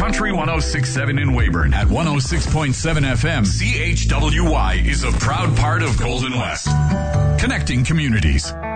Country 106.7 in Weyburn. At 106.7 FM, CHWY is a proud part of Golden West. Connecting communities.